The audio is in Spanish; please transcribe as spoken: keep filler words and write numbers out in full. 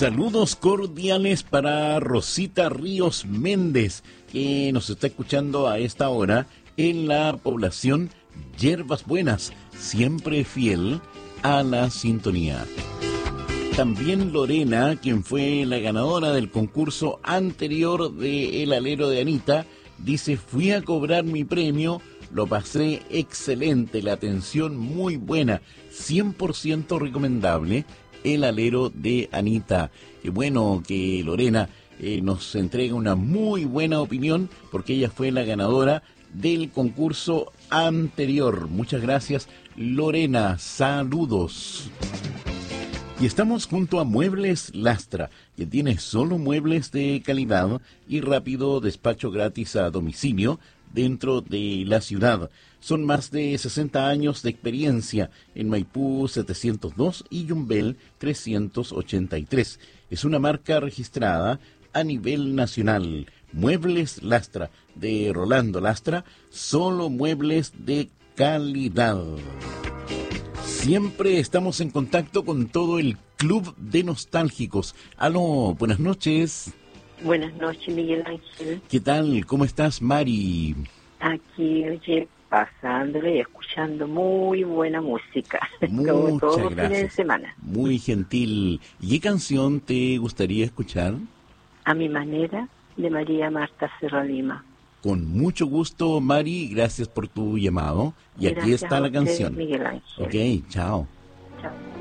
Saludos cordiales para Rosita Ríos Méndez, que nos está escuchando a esta hora en la población Yerbas Buenas, siempre fiel a la sintonía. También Lorena, quien fue la ganadora del concurso anterior de El Alero de Anita, dice: fui a cobrar mi premio, lo pasé excelente, la atención muy buena, cien por ciento recomendable, El Alero de Anita. Qué bueno que Lorena eh, nos entrega una muy buena opinión, porque ella fue la ganadora del concurso anterior. Muchas gracias, Lorena. Saludos. Y estamos junto a Muebles Lastra, que tiene solo muebles de calidad y rápido despacho gratis a domicilio dentro de la ciudad. Son más de sesenta años de experiencia en Maipú setecientos dos y Yumbel trescientos ochenta y tres. Es una marca registrada a nivel nacional. Muebles Lastra, de Rolando Lastra, solo muebles de calidad. Siempre estamos en contacto con todo el Club de Nostálgicos. Aló, buenas noches. Buenas noches, Miguel Ángel. ¿Qué tal? ¿Cómo estás, Mari? Aquí, oye, pasándole y escuchando muy buena música. Muchas Como todos los gracias. fines de semana. Muy gentil. ¿Y qué canción te gustaría escuchar? A mi manera, de María Marta Serralima. Con mucho gusto, Mari. Gracias por tu llamado. Y Gracias aquí está a la usted, canción. Miguel Ángel. Ok, chao. Chao.